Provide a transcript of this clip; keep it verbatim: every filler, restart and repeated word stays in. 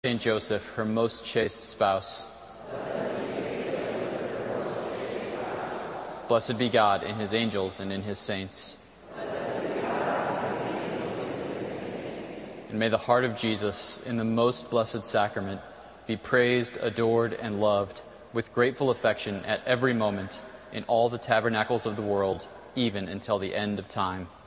Saint Joseph, her most chaste spouse. Blessed be God in his angels and in his saints. And may the heart of Jesus, in the most blessed sacrament, be praised, adored, and loved with grateful affection at every moment in all the tabernacles of the world, even until the end of time.